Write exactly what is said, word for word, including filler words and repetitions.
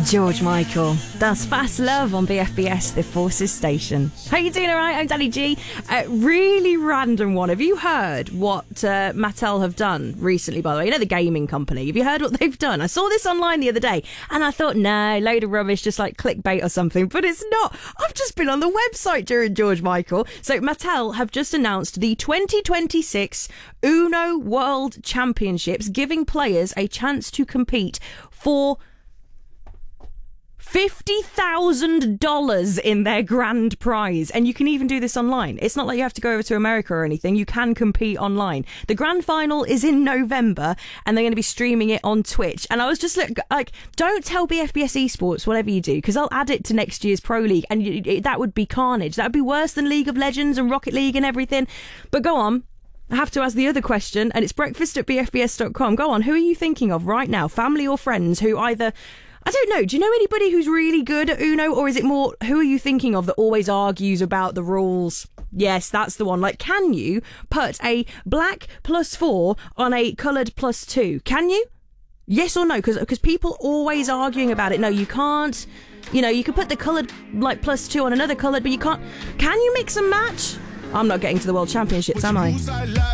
George Michael. That's Fast Love on B F B S, the Forces Station. How you doing, all right? I'm Danny G. Uh, really random one. Have you heard what uh, Mattel have done recently, by the way? You know, the gaming company. Have you heard what they've done? I saw this online the other day, and I thought, no, load of rubbish, just like clickbait or something. But it's not. I've just been on the website during George Michael. So Mattel have just announced the twenty twenty-six Uno World Championships, giving players a chance to compete for fifty thousand dollars in their grand prize. And you can even do this online. It's not like you have to go over to America or anything. You can compete online. The grand final is in November, and they're going to be streaming it on Twitch. And I was just like, like don't tell B F B S Esports whatever you do, because I'll add it to next year's Pro League, and you, it, that would be carnage. That would be worse than League of Legends and Rocket League and everything. But go on. I have to ask the other question, and it's breakfast at b f b s dot com. Go on, who are you thinking of right now? Family or friends who either... I don't know. Do you know anybody who's really good at Uno, or is it more, who are you thinking of that always argues about the rules? Yes, that's the one. Like, can you put a black plus four on a coloured plus two? Can you? Yes or no? Because people always arguing about it. No, you can't. You know, you can put the coloured, like, plus two on another coloured, but you can't. Can you mix and match? I'm not getting to the World Championships, am I?